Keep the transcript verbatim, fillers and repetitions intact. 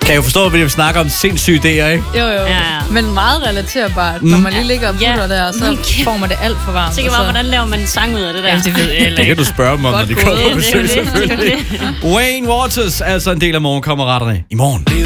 Kan jeg jo forstå, at vi snakker om sindssyge idéer, ikke? Jo, jo. Ja, ja. Men meget relaterbart. Når man lige ligger og putter Ja. der, så får man det alt for varmt. Tænk og bare, så- hvordan laver man en sang ud af det der? Ja, det ved jeg heller Det kan ikke. du spørge dem om, når Godt de kommer gået. på besøg, Det er jo det. selvfølgelig. Wayne Waters, altså en del af morgenkammeraterne i morgen.